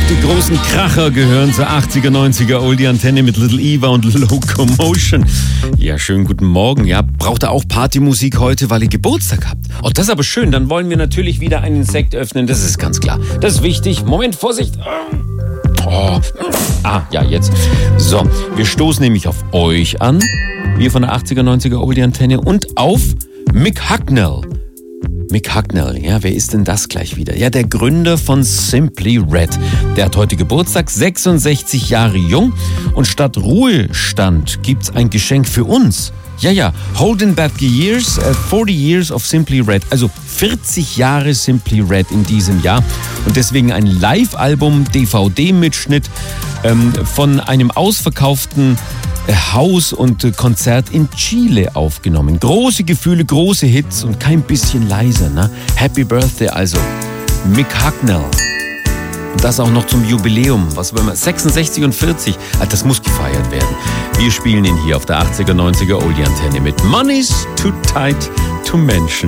Die großen Kracher gehören zur 80er, 90er Oldie-Antenne mit Little Eva und Locomotion. Ja, schönen guten Morgen. Ja, braucht ihr auch Partymusik heute, weil ihr Geburtstag habt? Oh, das ist aber schön. Dann wollen wir natürlich wieder einen Sekt öffnen. Das ist ganz klar. Das ist wichtig. Moment, Vorsicht. Ja, jetzt. So, wir stoßen nämlich auf euch an. Wir von der 80er, 90er Oldie-Antenne und auf Mick Hucknall. Mick Hucknall, ja, wer ist denn das gleich wieder? Ja, der Gründer von Simply Red. Der hat heute Geburtstag, 66 Jahre jung. Und statt Ruhestand gibt's ein Geschenk für uns. Ja, Holding Back Years, 40 Years of Simply Red. Also 40 Jahre Simply Red in diesem Jahr. Und deswegen ein Live-Album, DVD-Mitschnitt von einem ausverkauften Haus- und Konzert in Chile aufgenommen. Große Gefühle, große Hits und kein bisschen leiser. Ne? Happy Birthday also, Mick Hucknall. Und das auch noch zum Jubiläum. Was wollen wir? 66 und 40. Das muss gefeiert werden. Wir spielen ihn hier auf der 80er, 90er Oldie-Antenne mit Money's Too Tight to Mention.